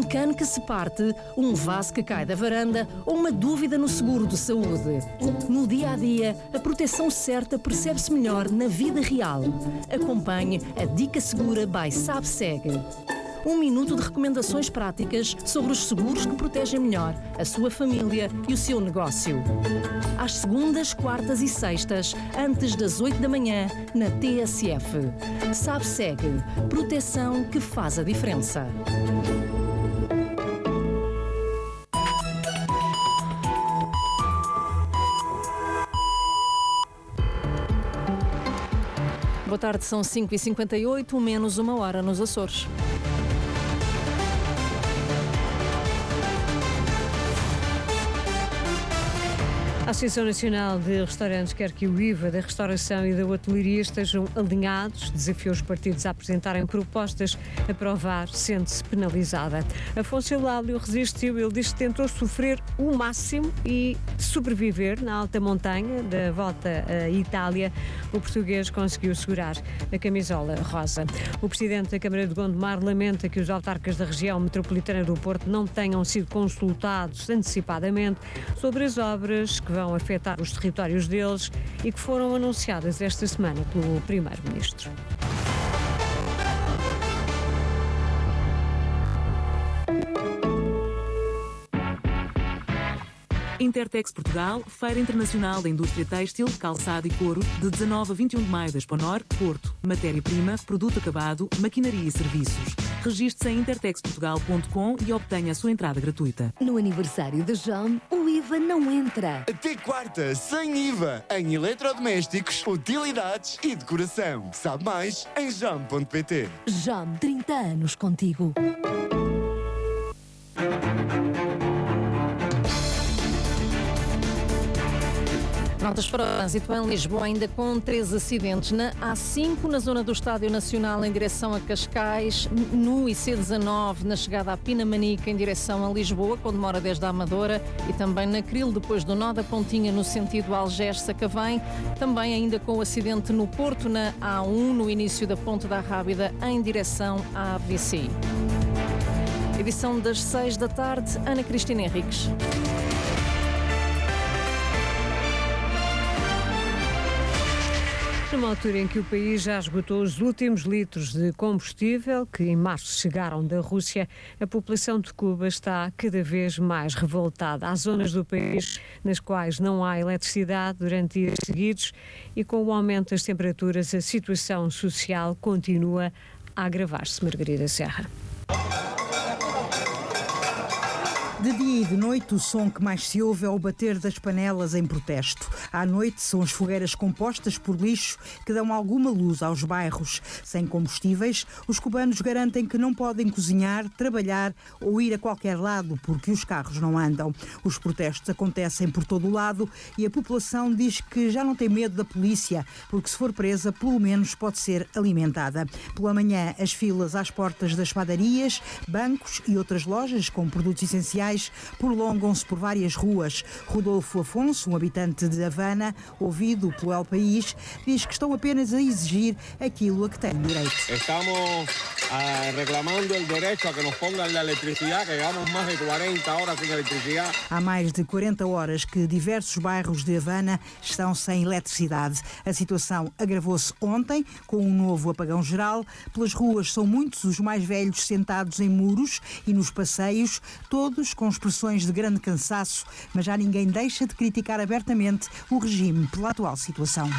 cano que se parte, um vaso que cai da varanda ou uma dúvida no seguro de saúde. No dia a dia, a proteção certa percebe-se melhor na vida real. Acompanhe a Dica Segura by SABSEG. Um minuto de recomendações práticas sobre os seguros que protegem melhor a sua família e o seu negócio. Às segundas, quartas e sextas, antes das 8 da manhã, na TSF. SABSEG. Proteção que faz a diferença. Boa tarde, são 5h58, menos uma hora nos Açores. A Associação Nacional de Restaurantes quer que o IVA da restauração e da hotelaria estejam alinhados, desafiou os partidos a apresentarem propostas a provar, sendo-se penalizada. Afonso Eulálio resistiu, ele diz que tentou sofrer o máximo e sobreviver na alta montanha da volta à Itália. O português conseguiu segurar a camisola rosa. O presidente da Câmara de Gondomar lamenta que os autarcas da região metropolitana do Porto não tenham sido consultados antecipadamente sobre as obras que vão afetar os territórios deles e que foram anunciadas esta semana pelo Primeiro-Ministro. Intertex Portugal, Feira Internacional da Indústria Têxtil, Calçado e Couro, de 19 a 21 de maio da Exponor, Porto. Matéria-prima, produto acabado, maquinaria e serviços. Registre-se em intertexportugal.com e obtenha a sua entrada gratuita. No aniversário da JOM, o IVA não entra. Até quarta, sem IVA, em eletrodomésticos, utilidades e decoração. Sabe mais em jom.pt. JOM, 30 anos contigo. Notas para o trânsito em Lisboa, ainda com 3 acidentes na A5, na zona do Estádio Nacional em direção a Cascais, no IC19 na chegada à Pinamanica em direção a Lisboa, com demora desde a Amadora, e também na Cril, depois do nó da Pontinha no sentido Algés-Sacavém, também ainda com o acidente no Porto, na A1, no início da Ponte da Rábida, em direção à AVC. Edição das 6 da tarde, Ana Cristina Henriques. Numa altura em que o país já esgotou os últimos litros de combustível que em março chegaram da Rússia, a população de Cuba está cada vez mais revoltada. Há zonas do país nas quais não há eletricidade durante dias seguidos e com o aumento das temperaturas a situação social continua a agravar-se. Margarida Serra. De dia e de noite, o som que mais se ouve é o bater das panelas em protesto. À noite, são as fogueiras compostas por lixo que dão alguma luz aos bairros. Sem combustíveis, os cubanos garantem que não podem cozinhar, trabalhar ou ir a qualquer lado porque os carros não andam. Os protestos acontecem por todo o lado e a população diz que já não tem medo da polícia, porque se for presa, pelo menos pode ser alimentada. Pela manhã, as filas às portas das padarias, bancos e outras lojas com produtos essenciais prolongam-se por várias ruas. Rodolfo Afonso, um habitante de Havana, ouvido pelo El País, diz que estão apenas a exigir aquilo a que têm direito. Estamos reclamando o direito a que nos pongan a eletricidade, que llevamos mais de 40 horas sem eletricidade. Há mais de 40 horas que diversos bairros de Havana estão sem eletricidade. A situação agravou-se ontem com um novo apagão geral. Pelas ruas são muitos os mais velhos sentados em muros e nos passeios, todos com expressões de grande cansaço, mas já ninguém deixa de criticar abertamente o regime pela atual situação.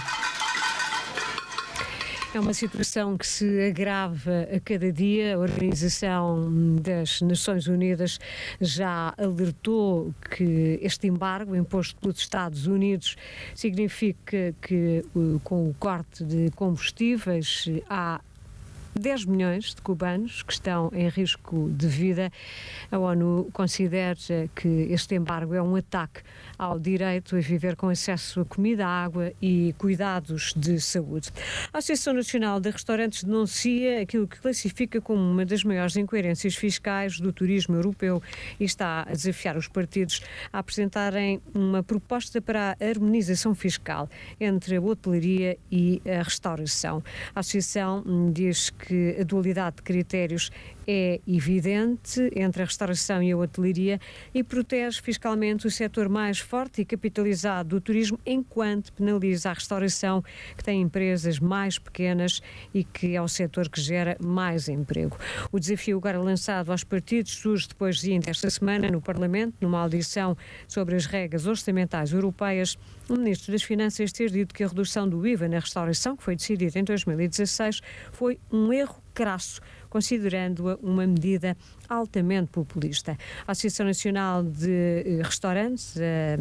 É uma situação que se agrava a cada dia. A Organização das Nações Unidas já alertou que este embargo imposto pelos Estados Unidos significa que, com o corte de combustíveis, há 10 milhões de cubanos que estão em risco de vida. A ONU considera que este embargo é um ataque ao direito a viver com acesso a comida, água e cuidados de saúde. A Associação Nacional de Restaurantes denuncia aquilo que classifica como uma das maiores incoerências fiscais do turismo europeu e está a desafiar os partidos a apresentarem uma proposta para a harmonização fiscal entre a hotelaria e a restauração. A Associação diz que a dualidade de critérios é evidente entre a restauração e a hotelaria e protege fiscalmente o setor mais forte e capitalizado do turismo, enquanto penaliza a restauração, que tem empresas mais pequenas e que é o setor que gera mais emprego. O desafio agora lançado aos partidos surge depois de ainda esta semana no Parlamento, numa audição sobre as regras orçamentais europeias, o Ministro das Finanças ter dito que a redução do IVA na restauração, que foi decidida em 2016, foi um erro crasso, considerando-a uma medida altamente populista. A Associação Nacional de Restaurantes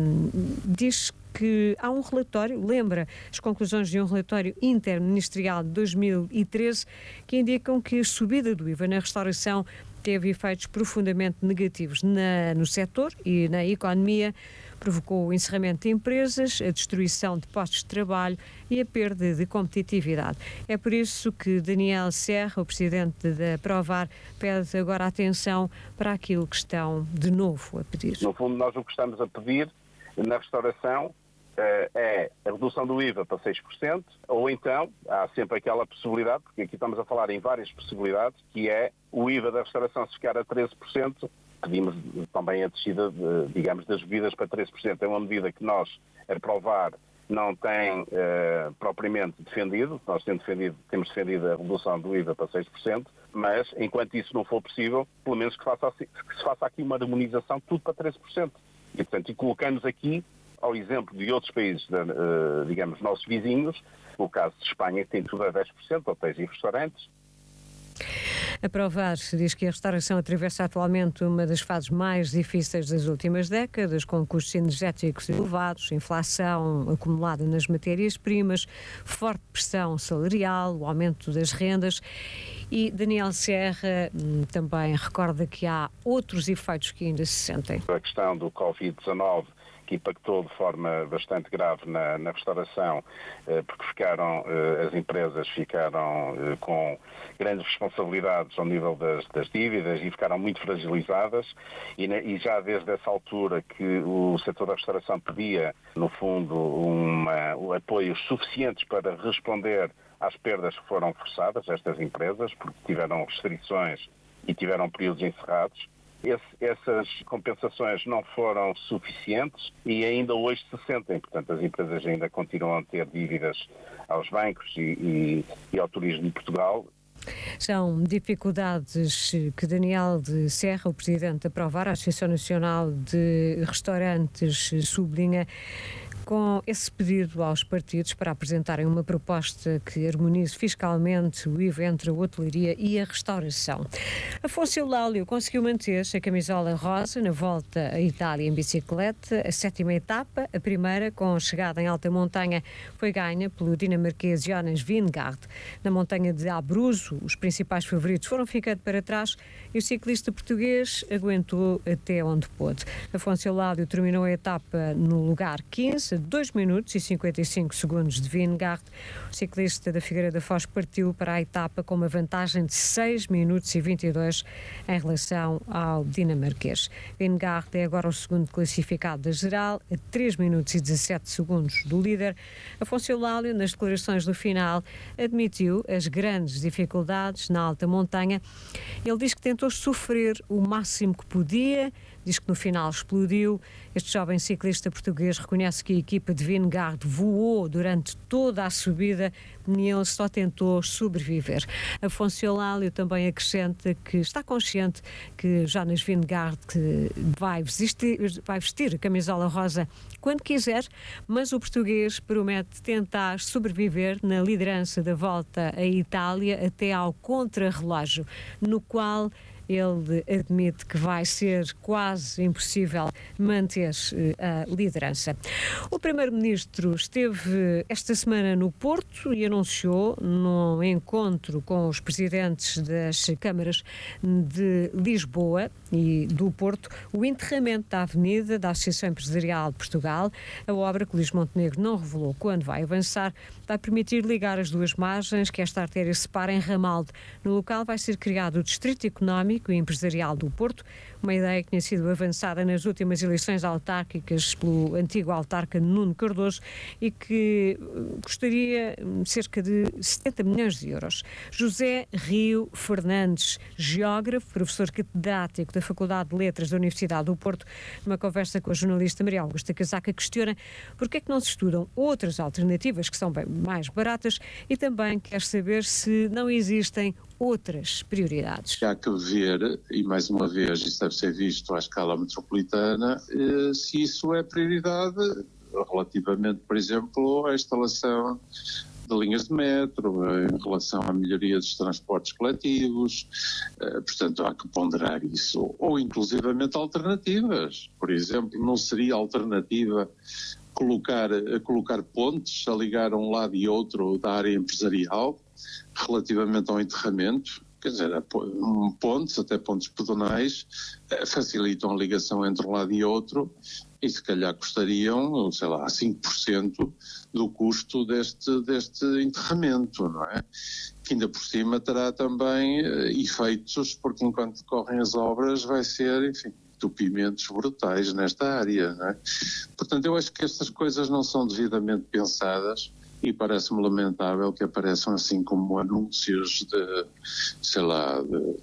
diz que há um relatório, lembra as conclusões de um relatório interministerial de 2013, que indicam que a subida do IVA na restauração teve efeitos profundamente negativos no setor e na economia, provocou o encerramento de empresas, a destruição de postos de trabalho e a perda de competitividade. É por isso que Daniel Serra, o presidente da Provar, pede agora atenção para aquilo que estão de novo a pedir. No fundo, nós o que estamos a pedir na restauração é a redução do IVA para 6%, ou então, há sempre aquela possibilidade, porque aqui estamos a falar em várias possibilidades, que é o IVA da restauração se ficar a 13%, pedimos também a descida, digamos, das bebidas para 13%. É uma medida que nós, a Provar, não tem propriamente defendido. Nós temos defendido a redução do IVA para 6%, mas enquanto isso não for possível, pelo menos que se faça aqui uma harmonização tudo para 13%. E, portanto, colocamos aqui, ao exemplo de outros países, digamos, nossos vizinhos, o caso de Espanha, que tem tudo a 10%, hotéis e restaurantes. A Provar diz que a restauração atravessa atualmente uma das fases mais difíceis das últimas décadas, com custos energéticos elevados, inflação acumulada nas matérias-primas, forte pressão salarial, o aumento das rendas. E Daniel Serra também recorda que há outros efeitos que ainda se sentem. A questão do Covid-19, que impactou de forma bastante grave na restauração, porque as empresas ficaram com grandes responsabilidades ao nível das dívidas e ficaram muito fragilizadas, e já desde essa altura que o setor da restauração pedia, no fundo, apoios suficientes para responder às perdas que foram forçadas, estas empresas, porque tiveram restrições e tiveram períodos encerrados. Essas compensações não foram suficientes e ainda hoje se sentem. Portanto, as empresas ainda continuam a ter dívidas aos bancos e ao turismo de Portugal. São dificuldades que Daniel de Serra, o presidente da Provar, a Associação Nacional de Restaurantes, sublinha, com esse pedido aos partidos para apresentarem uma proposta que harmonize fiscalmente o IVA entre a hotelaria e a restauração. Afonso Eulálio conseguiu manter-se a camisola rosa na volta à Itália em bicicleta. A 7ª etapa, a primeira, com chegada em alta montanha, foi ganha pelo dinamarquês Jonas Vingegaard. Na montanha de Abruzzo, os principais favoritos foram ficando para trás e o ciclista português aguentou até onde pôde. Afonso Eulálio terminou a etapa no lugar 15, 2 minutos e 55 segundos de Vingegaard. O ciclista da Figueira da Foz partiu para a etapa com uma vantagem de 6 minutos e 22 em relação ao dinamarquês. Vingegaard é agora o segundo classificado da geral, a 3 minutos e 17 segundos do líder. Afonso Eulálio, nas declarações do final, admitiu as grandes dificuldades na alta montanha. Ele diz que tentou sofrer o máximo que podia, diz que no final explodiu. Este jovem ciclista português reconhece que a equipa de Vingegaard voou durante toda a subida e ele só tentou sobreviver. Afonso Eulálio também acrescenta que está consciente que Jonas Vingegaard vai vestir a camisola rosa quando quiser, mas o português promete tentar sobreviver na liderança da volta à Itália até ao contrarrelógio, no qual ele admite que vai ser quase impossível manter a liderança. O Primeiro-Ministro esteve esta semana no Porto e anunciou, num encontro com os presidentes das câmaras de Lisboa e do Porto, o enterramento da Avenida da Associação Empresarial de Portugal. A obra, que Luís Montenegro não revelou quando vai avançar, vai permitir ligar as duas margens que esta artéria separa em Ramalde. No local vai ser criado o Distrito Económico económico e empresarial do Porto, uma ideia que tinha sido avançada nas últimas eleições autárquicas pelo antigo autarca Nuno Cardoso e que custaria cerca de 70 milhões de euros. José Rio Fernandes, geógrafo, professor catedrático da Faculdade de Letras da Universidade do Porto, numa conversa com a jornalista Maria Augusta Casaca, questiona porque é que não se estudam outras alternativas que são bem mais baratas e também quer saber se não existem outras prioridades. Há que ver, e mais uma vez isso deve ser visto à escala metropolitana, se isso é prioridade relativamente, por exemplo, à instalação de linhas de metro, em relação à melhoria dos transportes coletivos, portanto há que ponderar isso, ou inclusivamente alternativas. Por exemplo, não seria alternativa colocar pontes a ligar um lado e outro da área empresarial relativamente ao enterramento? Quer dizer, pontes, até pontos pedonais, facilitam a ligação entre um lado e outro e se calhar custariam, sei lá, 5% do custo deste enterramento, não é? Que ainda por cima terá também efeitos, porque enquanto decorrem as obras vai ser, enfim, entupimentos brutais nesta área, não é? Portanto, eu acho que estas coisas não são devidamente pensadas e parece-me lamentável que apareçam assim como anúncios de, sei lá,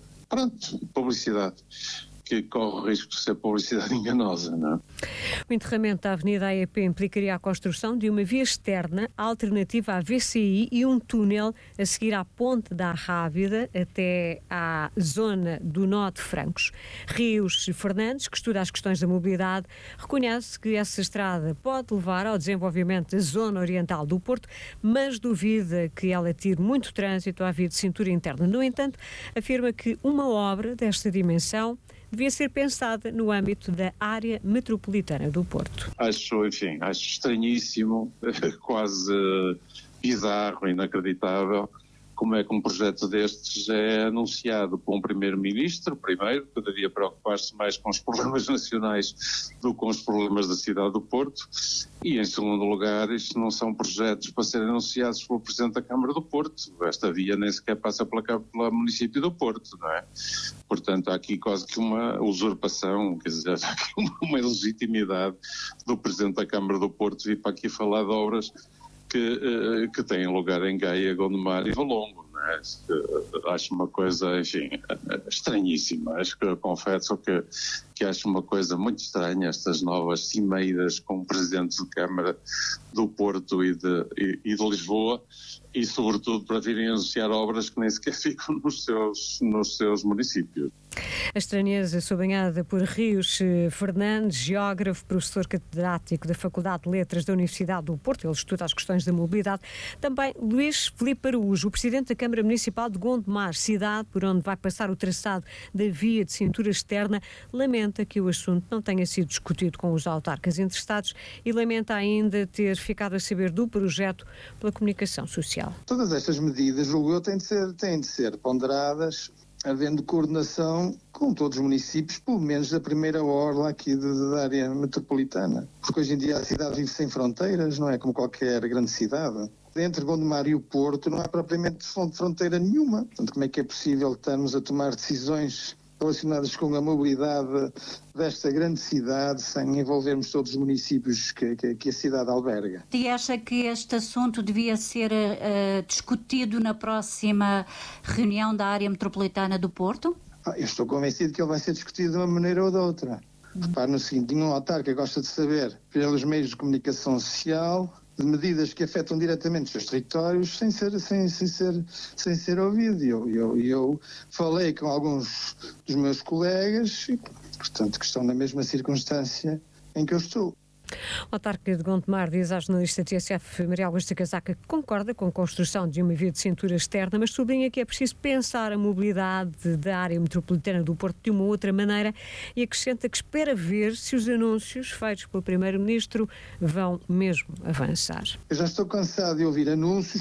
de publicidade, que corre o risco de ser publicidade enganosa, não é? O enterramento da Avenida AEP implicaria a construção de uma via externa alternativa à VCI e um túnel a seguir à Ponte da Arrábida até à zona do Nó de Francos. Rios Fernandes, que estuda as questões da mobilidade, reconhece que essa estrada pode levar ao desenvolvimento da zona oriental do Porto, mas duvida que ela tire muito trânsito à via de cintura interna. No entanto, afirma que uma obra desta dimensão devia ser pensada no âmbito da área metropolitana do Porto. Acho estranhíssimo, quase bizarro, inacreditável, como é que um projeto destes é anunciado por um primeiro-ministro, primeiro, que devia preocupar-se mais com os problemas nacionais do que com os problemas da cidade do Porto, e em segundo lugar, isto não são projetos para serem anunciados pelo Presidente da Câmara do Porto. Esta via nem sequer passa pelo município do Porto, não é? Portanto, há aqui quase que uma usurpação, quer dizer, há aqui uma ilegitimidade do Presidente da Câmara do Porto vir para aqui falar de obras que têm lugar em Gaia, Gondomar e Valongo, não é? Acho uma coisa, enfim, estranhíssima. Acho que confesso que acho uma coisa muito estranha estas novas cimeiras com presidentes de Câmara do Porto e de Lisboa, e sobretudo para virem anunciar obras que nem sequer ficam nos seus municípios. A estranheza sublinhada por Rios Fernandes, geógrafo, professor catedrático da Faculdade de Letras da Universidade do Porto, ele estuda as questões da mobilidade. Também Luís Filipe Araújo, o presidente da Câmara Municipal de Gondomar, cidade por onde vai passar o traçado da via de cintura externa, lamenta que o assunto não tenha sido discutido com os autarcas interessados e lamenta ainda ter ficado a saber do projeto pela comunicação social. Todas estas medidas, julgo eu, têm de ser ponderadas, havendo coordenação com todos os municípios, pelo menos da primeira orla aqui da área metropolitana. Porque hoje em dia a cidade vive sem fronteiras, não é como qualquer grande cidade. Entre Gondomar e o Porto não há propriamente fronteira nenhuma. Portanto, como é que é possível estarmos a tomar decisões relacionadas com a mobilidade desta grande cidade sem envolvermos todos os municípios que a cidade alberga? E acha que este assunto devia ser discutido na próxima reunião da área metropolitana do Porto? Eu estou convencido que ele vai ser discutido de uma maneira ou de outra. Repare no seguinte, um autarca gosta de saber, pelos meios de comunicação social, de medidas que afetam diretamente os seus territórios sem ser ouvido. Eu falei com alguns dos meus colegas, e, portanto, que estão na mesma circunstância em que eu estou. O autarca de Gondomar diz à jornalista TSF Maria Augusta Casaca que concorda com a construção de uma via de cintura externa, mas sublinha que é preciso pensar a mobilidade da área metropolitana do Porto de uma outra maneira e acrescenta que espera ver se os anúncios feitos pelo Primeiro-Ministro vão mesmo avançar. Eu já estou cansado de ouvir anúncios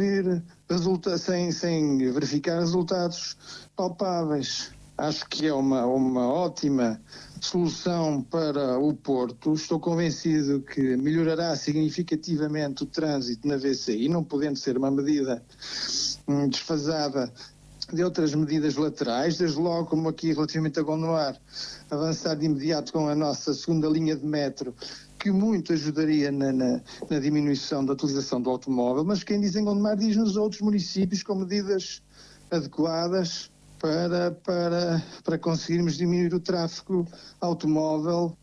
sem verificar resultados palpáveis. Acho que é uma ótima solução para o Porto. Estou convencido que melhorará significativamente o trânsito na VCI, não podendo ser uma medida desfasada de outras medidas laterais, desde logo, como aqui relativamente a Gondomar, avançar de imediato com a nossa segunda linha de metro, que muito ajudaria na diminuição da utilização do automóvel, mas quem diz em Gondomar diz nos outros municípios com medidas adequadas para conseguirmos diminuir o tráfego automóvel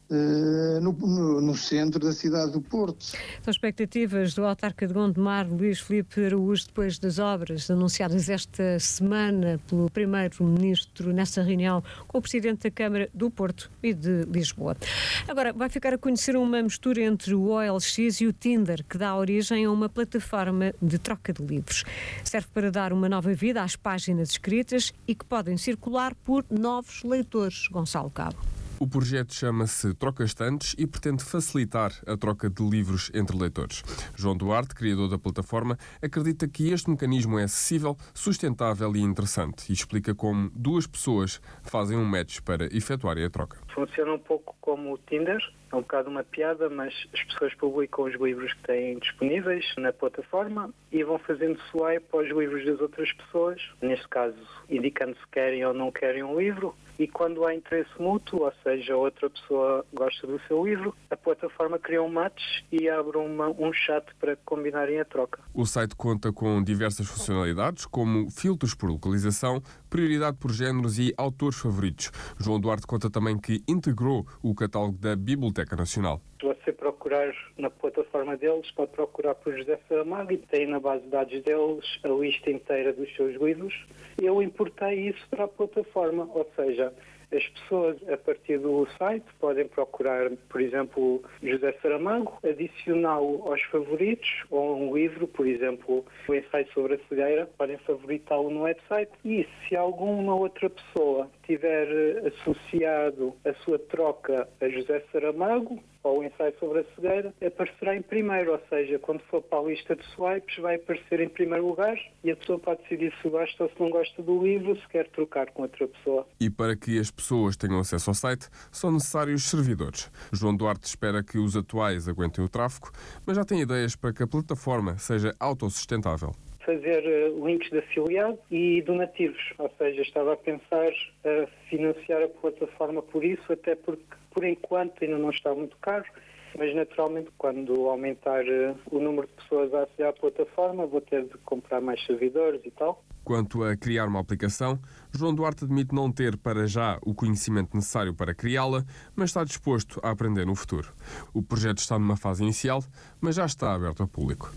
no centro da cidade do Porto. São expectativas do autarca de Gondomar, Luís Filipe Araújo, depois das obras anunciadas esta semana pelo primeiro-ministro nessa reunião com o presidente da Câmara do Porto e de Lisboa. Agora, vai ficar a conhecer uma mistura entre o OLX e o Tinder, que dá origem a uma plataforma de troca de livros. Serve para dar uma nova vida às páginas escritas e que podem circular por novos leitores. Gonçalo Cabo. O projeto chama-se Troca Estantes e pretende facilitar a troca de livros entre leitores. João Duarte, criador da plataforma, acredita que este mecanismo é acessível, sustentável e interessante e explica como duas pessoas fazem um match para efetuarem a troca. Funciona um pouco como o Tinder, é um bocado uma piada, mas as pessoas publicam os livros que têm disponíveis na plataforma e vão fazendo swipe aos livros das outras pessoas, neste caso indicando se querem ou não querem um livro. E quando há interesse mútuo, ou seja, outra pessoa gosta do seu livro, a plataforma cria um match e abre um chat para combinarem a troca. O site conta com diversas funcionalidades, como filtros por localização, prioridade por géneros e autores favoritos. João Duarte conta também que integrou o catálogo da Biblioteca Nacional. Se você procurar na plataforma deles, pode procurar por José Saramago e tem na base de dados deles a lista inteira dos seus livros. Eu importei isso para a plataforma, ou seja, as pessoas a partir do site podem procurar, por exemplo, José Saramago, adicioná-lo aos favoritos ou um livro, por exemplo, o ensaio sobre a cegueira, podem favoritá-lo no website e se alguma outra pessoa tiver associado a sua troca a José Saramago ou o ensaio sobre a cegueira, aparecerá em primeiro, ou seja, quando for para a lista de swipes vai aparecer em primeiro lugar e a pessoa pode decidir se gosta ou se não gosta do livro, se quer trocar com outra pessoa. E para que as pessoas tenham acesso ao site, são necessários servidores. João Duarte espera que os atuais aguentem o tráfego, mas já tem ideias para que a plataforma seja autossustentável. Fazer links de afiliado e donativos, ou seja, estava a pensar a financiar a plataforma por isso, até porque por enquanto ainda não está muito caro, mas naturalmente quando aumentar o número de pessoas a aceder à plataforma vou ter de comprar mais servidores e tal. Quanto a criar uma aplicação, João Duarte admite não ter para já o conhecimento necessário para criá-la, mas está disposto a aprender no futuro. O projeto está numa fase inicial, mas já está aberto ao público.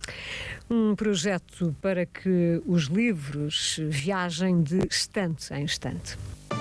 Um projeto para que os livros viajem de estante em estante.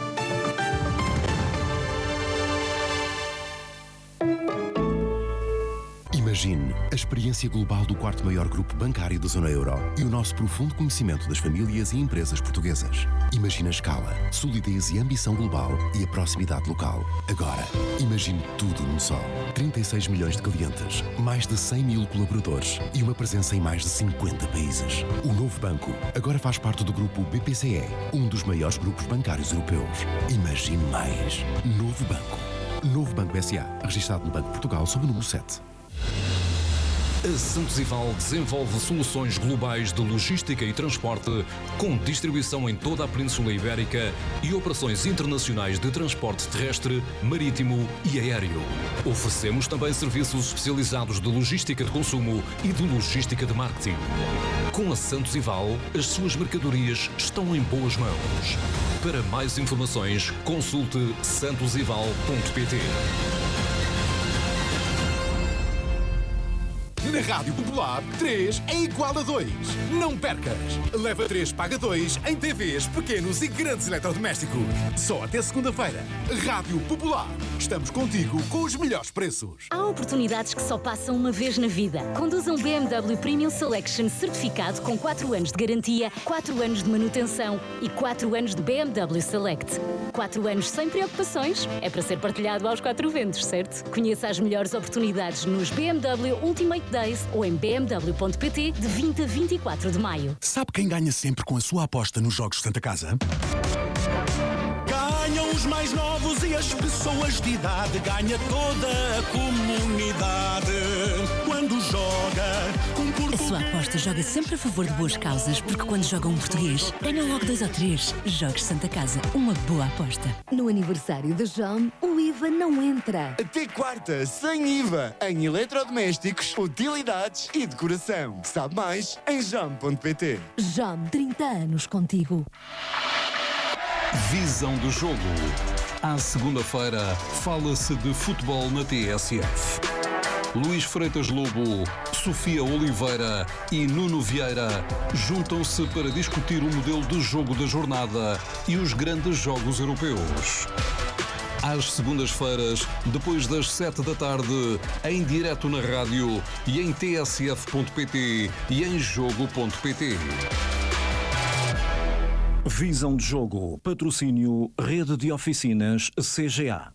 Imagine a experiência global do quarto maior grupo bancário da zona euro e o nosso profundo conhecimento das famílias e empresas portuguesas. Imagine a escala, solidez e ambição global e a proximidade local. Agora, imagine tudo num só. 36 milhões de clientes, mais de 100 mil colaboradores e uma presença em mais de 50 países. O novo banco agora faz parte do grupo BPCE, um dos maiores grupos bancários europeus. Imagine mais. Novo Banco. Novo Banco S.A., registado no Banco de Portugal sob o número 7. A Santos Ival desenvolve soluções globais de logística e transporte com distribuição em toda a Península Ibérica e operações internacionais de transporte terrestre, marítimo e aéreo. Oferecemos também serviços especializados de logística de consumo e de logística de marketing. Com a Santos Ival, as suas mercadorias estão em boas mãos. Para mais informações, consulte santosival.pt. Na Rádio Popular, 3 é igual a 2. Não percas! Leva 3, paga 2 em TVs, pequenos e grandes eletrodomésticos. Só até segunda-feira. Rádio Popular. Estamos contigo com os melhores preços. Há oportunidades que só passam uma vez na vida. Conduza um BMW Premium Selection certificado com 4 anos de garantia, 4 anos de manutenção e 4 anos de BMW Select. 4 anos sem preocupações. É para ser partilhado aos 4 ventos, certo? Conheça as melhores oportunidades nos BMW Ultimate Days ou em bmw.pt de 20 a 24 de maio. Sabe quem ganha sempre com a sua aposta nos Jogos Santa Casa? Ganham os Os mais novos e as pessoas de idade, ganha toda a comunidade. Quando joga um português... A sua aposta joga sempre a favor de boas causas, porque quando joga um português, ganha logo 2 ou 3. Jogues Santa Casa, uma boa aposta. No aniversário da JAM, o IVA não entra. Até quarta, sem IVA, em eletrodomésticos, utilidades e decoração. Sabe mais em jam.pt. JAM, 30 anos contigo. Visão do jogo. À segunda-feira, fala-se de futebol na TSF. Luís Freitas Lobo, Sofia Oliveira e Nuno Vieira juntam-se para discutir o modelo de jogo da jornada e os grandes jogos europeus. Às segundas-feiras, depois das 7 da tarde, em direto na rádio e em tsf.pt e em jogo.pt. Visão de jogo. Patrocínio Rede de Oficinas CGA.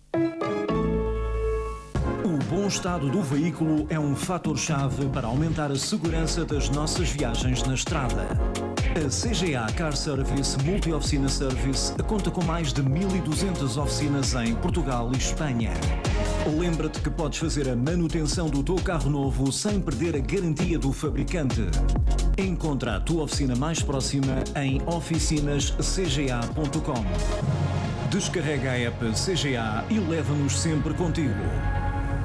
O bom estado do veículo é um fator-chave para aumentar a segurança das nossas viagens na estrada. A CGA Car Service Multi-Oficina Service conta com mais de 1.200 oficinas em Portugal e Espanha. Lembra-te que podes fazer a manutenção do teu carro novo sem perder a garantia do fabricante. Encontra a tua oficina mais próxima em oficinascga.com. Descarrega a app CGA e leva-nos sempre contigo.